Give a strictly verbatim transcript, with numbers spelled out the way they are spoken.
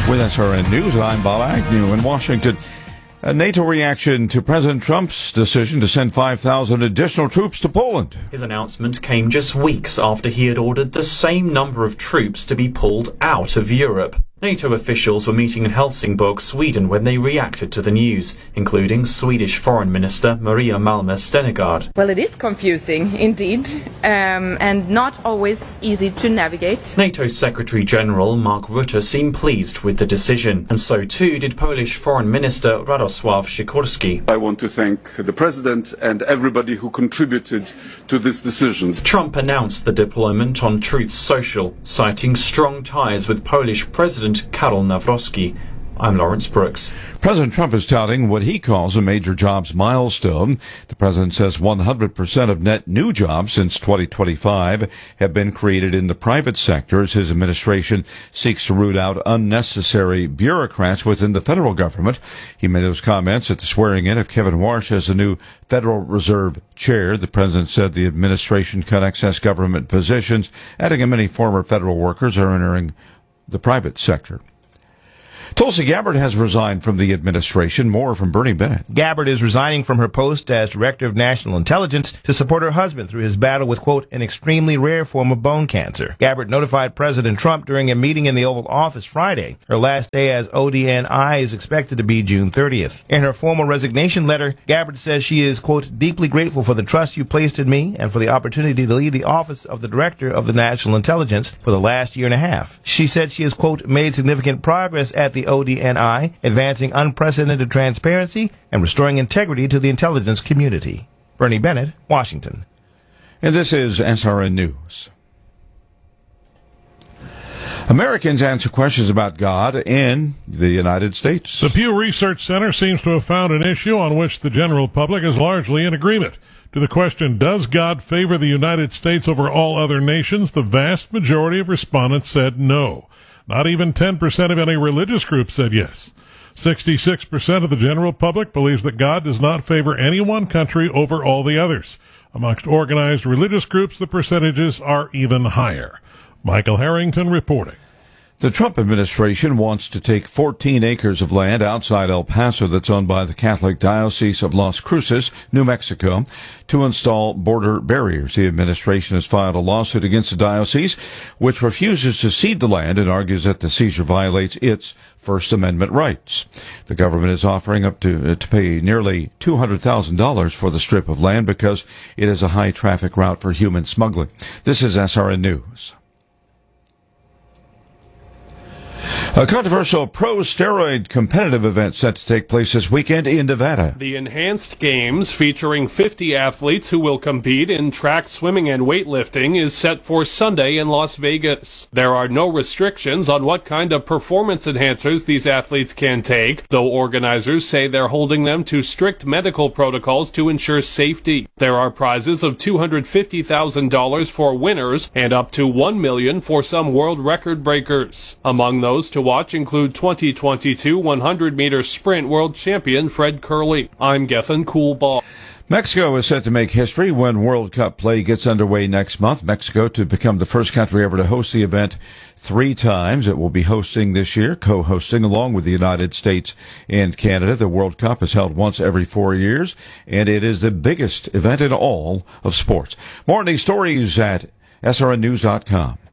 With S R N News, I'm Bob Agnew in Washington. A NATO reaction to President Trump's decision to send five thousand additional troops to Poland. His announcement came just weeks after he had ordered the same number of troops to be pulled out of Europe. NATO officials were meeting in Helsingborg, Sweden, when they reacted to the news, including Swedish Foreign Minister Maria Malmö Stenergard. Well, it is confusing, indeed, um, and not always easy to navigate. NATO Secretary-General Mark Rutte seemed pleased with the decision, and so too did Polish Foreign Minister Radosław Sikorski. I want to thank the President and everybody who contributed to this decision. Trump announced the deployment on Truth Social, citing strong ties with Polish President Karol Nawrocki. I'm Lawrence Brooks. President Trump is touting what he calls a major jobs milestone. The president says one hundred percent of net new jobs since twenty twenty-five have been created in the private sector as his administration seeks to root out unnecessary bureaucrats within the federal government. He made those comments at the swearing-in of Kevin Warsh as the new Federal Reserve Chair. The president said the administration cut excess government positions, adding that many former federal workers are entering the private sector. Tulsi Gabbard has resigned from the administration. More from Bernie Bennett. Gabbard is resigning from her post as Director of National Intelligence to support her husband through his battle with, quote, an extremely rare form of bone cancer. Gabbard notified President Trump during a meeting in the Oval Office Friday. Her last day as O D N I is expected to be June thirtieth. In her formal resignation letter, Gabbard says she is, quote, deeply grateful for the trust you placed in me and for the opportunity to lead the office of the Director of the National Intelligence for the last year and a half. She said she has, quote, made significant progress at the O D N I, advancing unprecedented transparency and restoring integrity to the intelligence community. Bernie Bennett, Washington. And this is S R N News. Americans answer questions about God in the United States. The Pew Research Center seems to have found an issue on which the general public is largely in agreement. To the question, does God favor the United States over all other nations, the vast majority of respondents said no. Not even ten percent of any religious group said yes. sixty-six percent of the general public believes that God does not favor any one country over all the others. Amongst organized religious groups, the percentages are even higher. Michael Harrington reporting. The Trump administration wants to take fourteen acres of land outside El Paso that's owned by the Catholic Diocese of Las Cruces, New Mexico, to install border barriers. The administration has filed a lawsuit against the diocese, which refuses to cede the land and argues that the seizure violates its First Amendment rights. The government is offering up to, uh, to pay nearly two hundred thousand dollars for the strip of land because it is a high-traffic route for human smuggling. This is S R N News. A controversial pro-steroid competitive event set to take place this weekend in Nevada. The Enhanced Games, featuring fifty athletes who will compete in track, swimming, and weightlifting, is set for Sunday in Las Vegas. There are no restrictions on what kind of performance enhancers these athletes can take, though organizers say they're holding them to strict medical protocols to ensure safety. There are prizes of two hundred fifty thousand dollars for winners and up to one million dollars for some world record breakers. Among those to watch include twenty twenty-two one hundred meter sprint world champion Fred Kerley. I'm Gethin Coolball. Mexico is set to make history when World Cup play gets underway next month. Mexico to become the first country ever to host the event three times. It will be hosting this year, co-hosting along with the United States and Canada. The World Cup is held once every four years, and it is the biggest event in all of sports. More on these stories at S R N news dot com.